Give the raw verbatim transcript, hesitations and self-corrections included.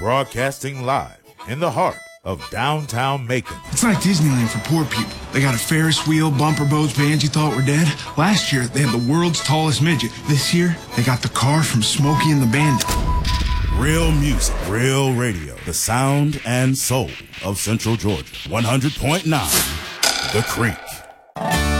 broadcasting live in the heart of downtown Macon. It's like Disneyland for poor people. They got a Ferris wheel, bumper boats, bands you thought were dead. Last year, they had the world's tallest midget. This year, they got the car from Smokey and the Bandit. Real music, real radio. The sound and soul of Central Georgia. one hundred point nine The Creek.